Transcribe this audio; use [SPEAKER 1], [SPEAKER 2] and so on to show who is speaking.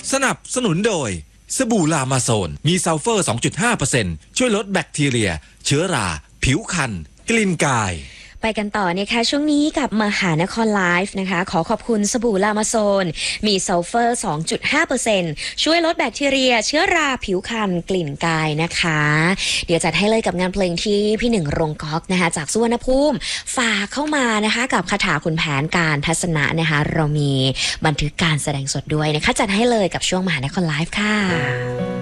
[SPEAKER 1] สนับสนุนโดยสบู่ลามาโซนมีซัลเฟอร์ 2.5% ช่วยลดแบคทีเรียเชื้อราผิวคันกลิ่นกาย
[SPEAKER 2] ไปกันต่อนะคะช่วงนี้กับมหานครไลฟ์นะคะขอขอบคุณสบู่ลามาโซนมีซัลเฟอร์ 2.5% ช่วยลดแบคทีเรียเชื้อราผิวคันกลิ่นกายนะคะเดี๋ยวจัดให้เลยกับงานเพลงที่พี่หนึ่งรงก๊อกนะคะจากสุวรรณภูมิฝากเข้ามานะคะกับคาถาขุนแผนการทัศนะนะคะเรามีบันทึกการแสดงสดด้วยนะคะจัดให้เลยกับช่วงมหานครไลฟ์ค่ะ